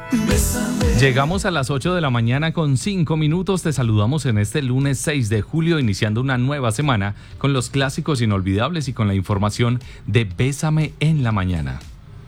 Llegamos a las 8 de la mañana con 5 minutos. Te saludamos en este lunes 6 de julio, iniciando una nueva semana con los clásicos inolvidables y con la información de Bésame en la mañana.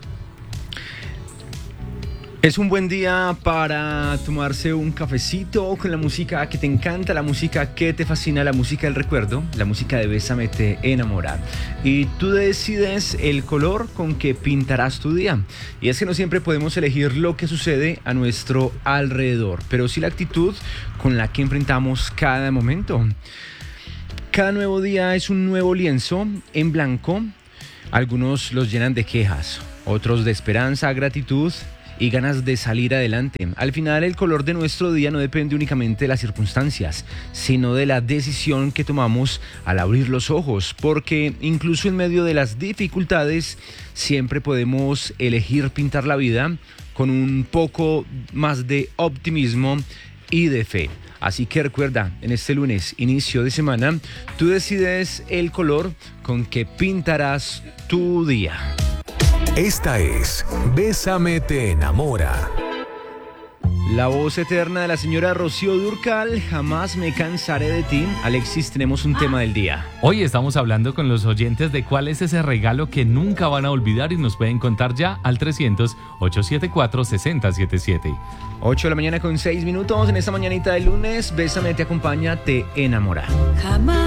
Es un buen día para tomarse un cafecito con la música que te encanta, la música que te fascina, la música del recuerdo, la música de Bésame te enamora. Y tú decides el color con que pintarás tu día. Y es que no siempre podemos elegir lo que sucede a nuestro alrededor, pero sí la actitud con la que enfrentamos cada momento. Cada nuevo día es un nuevo lienzo en blanco. Algunos los llenan de quejas, otros de esperanza, gratitud y ganas de salir adelante. Al final, el color de nuestro día no depende únicamente de las circunstancias, sino de la decisión que tomamos al abrir los ojos, porque incluso en medio de las dificultades siempre podemos elegir pintar la vida con un poco más de optimismo y de fe. Así que recuerda, en este lunes, inicio de semana, tú decides el color con que pintarás tu día. Esta es Bésame te enamora. La voz eterna de la señora Rocío Dúrcal, Jamás me cansaré de ti. Alexis, tenemos un tema del día. Hoy estamos hablando con los oyentes de cuál es ese regalo que nunca van a olvidar y nos pueden contar ya al 300-874-6077. 8 de la mañana con 6 minutos en esta mañanita de lunes. Bésame te acompaña, te enamora. Jamás.